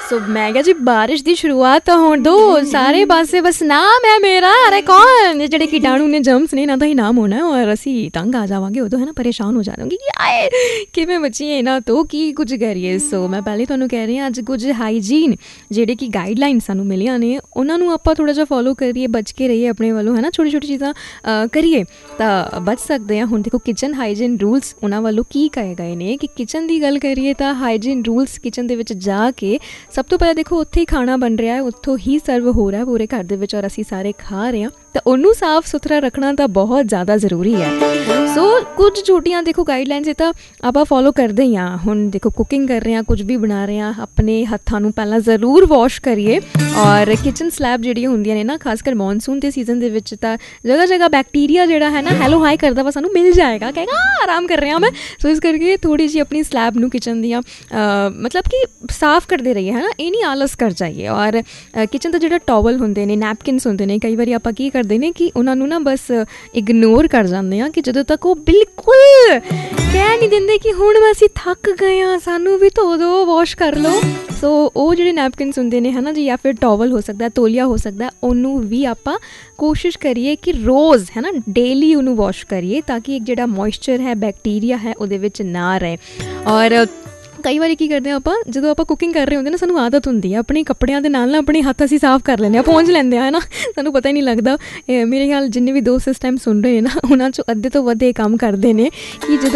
ਸੋ ਮੈਂ ਕਿਹਾ ਜੀ ਬਾਰਿਸ਼ ਦੀ ਸ਼ੁਰੂਆਤ ਤਾਂ ਹੋਣ ਦੋ, ਸਾਰੇ ਪਾਸੇ ਬਸ ਨਾਮ ਹੈ ਮੇਰਾ। ਅਰੇ ਕੌਣ ਜਿਹੜੇ ਕੀਟਾਣੂ ਨੇ, ਜਰਮਸ ਨੇ, ਇਹਨਾਂ ਦਾ ਹੀ ਨਾਮ ਹੋਣਾ ਔਰ ਅਸੀਂ ਤੰਗ ਆ ਜਾਵਾਂਗੇ ਉਦੋਂ, ਹੈ ਨਾ, ਪਰੇਸ਼ਾਨ ਹੋ ਜਾਵਾਂਗੇ ਕਿ ਆਏ ਕਿਵੇਂ ਬਚੀਏ ਇਹਨਾਂ ਤੋਂ, ਕੀ ਕੁਝ ਕਰੀਏ। ਸੋ ਮੈਂ ਪਹਿਲੇ ਤੁਹਾਨੂੰ ਕਹਿ ਰਹੀ ਹਾਂ ਅੱਜ ਕੁਝ ਹਾਈਜੀਨ ਜਿਹੜੇ ਕਿ ਗਾਈਡਲਾਈਨ ਸਾਨੂੰ ਮਿਲੀਆਂ ਨੇ ਉਹਨਾਂ ਨੂੰ ਆਪਾਂ ਥੋੜ੍ਹਾ ਜਿਹਾ ਫੋਲੋ ਕਰੀਏ, ਬਚ ਕੇ ਰਹੀਏ ਆਪਣੇ ਵੱਲੋਂ, ਹੈ ਨਾ, ਛੋਟੀ ਛੋਟੀ ਚੀਜ਼ਾਂ ਕਰੀਏ ਤਾਂ ਬਚ ਸਕਦੇ ਹਾਂ। ਹੁਣ ਦੇਖੋ ਕਿਚਨ ਹਾਈਜੀਨ ਰੂਲਸ ਉਹਨਾਂ ਵੱਲੋਂ ਕੀ ਕਹੇ ਗਏ ਨੇ ਕਿ ਕਿਚਨ ਦੀ ਗੱਲ ਕਰੀਏ ਤਾਂ ਹਾਈਜੀਨ ਰੂਲਸ ਕਿਚਨ ਦੇ ਵਿੱਚ ਜਾ ਕੇ ਸਭ ਤੋਂ ਪਹਿਲਾਂ ਦੇਖੋ ਉੱਥੇ ਹੀ ਖਾਣਾ ਬਣ ਰਿਹਾ, ਉੱਥੋਂ ਹੀ ਸਰਵ ਹੋ ਰਿਹਾ ਪੂਰੇ ਘਰ ਦੇ ਵਿੱਚ ਔਰ ਅਸੀਂ ਸਾਰੇ ਖਾ ਰਹੇ ਹਾਂ ਤਾਂ ਉਹਨੂੰ ਸਾਫ਼ ਸੁਥਰਾ ਰੱਖਣਾ ਤਾਂ ਬਹੁਤ ਜ਼ਿਆਦਾ ਜ਼ਰੂਰੀ ਹੈ। ਸੋ ਕੁਝ ਛੋਟੀਆਂ ਦੇਖੋ ਗਾਈਡਲਾਈਨਸ ਇਹ ਤਾਂ ਆਪਾਂ ਫੋਲੋ ਕਰਦੇ ਹੀ ਹਾਂ। ਹੁਣ ਦੇਖੋ ਕੁਕਿੰਗ ਕਰ ਰਹੇ ਹਾਂ, ਕੁਝ ਵੀ ਬਣਾ ਰਹੇ ਹਾਂ, ਆਪਣੇ ਹੱਥਾਂ ਨੂੰ ਪਹਿਲਾਂ ਜ਼ਰੂਰ ਵਾਸ਼ ਕਰੀਏ ਔਰ ਕਿਚਨ ਸਲੈਬ ਜਿਹੜੀਆਂ ਹੁੰਦੀਆਂ ਨੇ ਨਾ, ਖਾਸ ਕਰ ਮੌਨਸੂਨ ਦੇ ਸੀਜ਼ਨ ਦੇ ਵਿੱਚ ਤਾਂ ਜਗ੍ਹਾ ਜਗ੍ਹਾ ਬੈਕਟੀਰੀਆ ਜਿਹੜਾ ਹੈ ਨਾ ਹੈਲੋ ਹਾਈ ਕਰਦਾ ਵਾ, ਸਾਨੂੰ ਮਿਲ ਜਾਏਗਾ, ਕਹੇਗਾ ਆਰਾਮ ਕਰ ਰਿਹਾ ਮੈਂ। ਸੋ ਇਸ ਕਰਕੇ ਥੋੜ੍ਹੀ ਜਿਹੀ ਆਪਣੀ ਸਲੈਬ ਨੂੰ ਕਿਚਨ ਦੀਆਂ ਮਤਲਬ ਕਿ ਸਾਫ਼ ਕਰਦੇ ਰਹੀਏ, ਹੈ ਨਾ, ਇਹ ਨਹੀਂ ਆਲਸ ਕਰ ਜਾਈਏ। ਔਰ ਕਿਚਨ ਦਾ ਜਿਹੜਾ ਟਾਵਲ ਹੁੰਦੇ ਨੇ, ਨੈਪਕਿਨਸ ਹੁੰਦੇ ਨੇ, ਕਈ ਵਾਰੀ ਆਪਾਂ ਕੀ ਕਰਦੇ ਨੇ ਕਿ ਉਹਨਾਂ ਨੂੰ ਨਾ ਬਸ ਇਗਨੋਰ ਕਰ ਜਾਂਦੇ ਹਾਂ ਕਿ ਜਦੋਂ ਤੱਕ ਉਹ ਬਿਲਕੁਲ ਕਹਿ ਨਹੀਂ ਦਿੰਦੇ ਕਿ ਹੁਣ ਅਸੀਂ ਥੱਕ ਗਏ ਹਾਂ, ਸਾਨੂੰ ਵੀ ਧੋ ਦਿਓ, ਵਾਸ਼ ਕਰ ਲਓ। ਸੋ ਉਹ ਜਿਹੜੇ ਨੈਪਕਿਨਸ ਹੁੰਦੇ ਨੇ, ਹੈ ਨਾ ਜੀ, ਜਾਂ ਫਿਰ ਟਾਵਲ ਹੋ ਸਕਦਾ, ਤੋਲੀਆ ਹੋ ਸਕਦਾ, ਉਹਨੂੰ ਵੀ ਆਪਾਂ ਕੋਸ਼ਿਸ਼ ਕਰੀਏ ਕਿ ਰੋਜ਼, ਹੈ ਨਾ, ਡੇਲੀ ਉਹਨੂੰ ਵਾਸ਼ ਕਰੀਏ ਤਾਂ ਕਿ ਇੱਕ ਜਿਹੜਾ ਮੋਇਸਚਰ ਹੈ, ਬੈਕਟੀਰੀਆ ਹੈ, ਉਹਦੇ ਵਿੱਚ ਨਾ ਰਹੇ। ਔਰ ਕਈ ਵਾਰੀ ਕੀ ਕਰਦੇ ਹਾਂ ਆਪਾਂ, ਜਦੋਂ ਆਪਾਂ ਕੁਕਿੰਗ ਕਰ ਰਹੇ ਹੁੰਦੇ ਨਾ, ਸਾਨੂੰ ਆਦਤ ਹੁੰਦੀ ਹੈ ਆਪਣੇ ਕੱਪੜਿਆਂ ਦੇ ਨਾਲ ਨਾ ਆਪਣੇ ਹੱਥ ਅਸੀਂ ਸਾਫ਼ ਕਰ ਲੈਂਦੇ ਹਾਂ, ਪਹੁੰਚ ਲੈਂਦੇ ਹਾਂ, ਹੈ ਨਾ, ਸਾਨੂੰ ਪਤਾ ਹੀ ਨਹੀਂ ਲੱਗਦਾ। ਮੇਰੇ ਖਿਆਲ ਜਿੰਨੇ ਵੀ ਦੋਸਤ ਇਸ ਟਾਈਮ ਸੁਣ ਰਹੇ ਨਾ ਉਹਨਾਂ 'ਚੋਂ ਅੱਧੇ ਤੋਂ ਵੱਧ ਇਹ ਕੰਮ ਕਰਦੇ ਨੇ ਕਿ ਜਦੋਂ